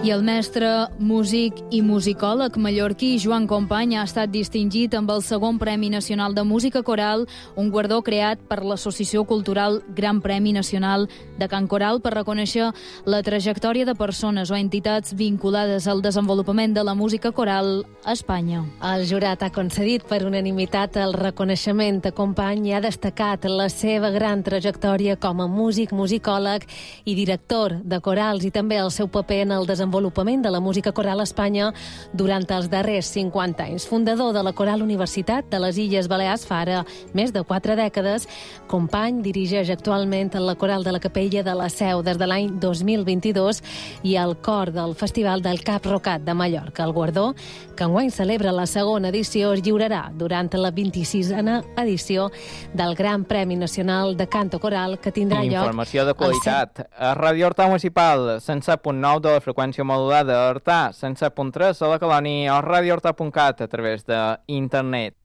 I el mestre, músic i musicòleg mallorquí Joan Company ha estat distingit amb el segon Premi Nacional de Música Coral, un guardó creat per l'Associació Cultural Gran Premi Nacional de Cant Coral per reconèixer la trajectòria de persones o entitats vinculades al desenvolupament de la música coral a Espanya. El jurat ha concedit per unanimitat el reconeixement a Company i ha destacat la seva gran trajectòria com a músic, musicòleg i director de corals i també el seu paper en el desenvolupament de la música coral a Espanya durant els darrers 50 anys. Fundador de la Coral Universitat de les Illes Balears fa ara més de 4 dècades, Company dirigeix actualment la Coral de la Capella de la Seu des de l'any 2022 i el cor del Festival del Cap Rocat de Mallorca. El guardó, que enguany celebra la segona edició, es lliurarà durant la 26a edició del Gran Premi Nacional de Canto Coral, que tindrà lloc... Informació de qualitat. A Ràdio Horta Municipal, 107.9 de la freqüència modulada, Horta, 107.3 a la Colònia o radiohorta.cat a través d'internet.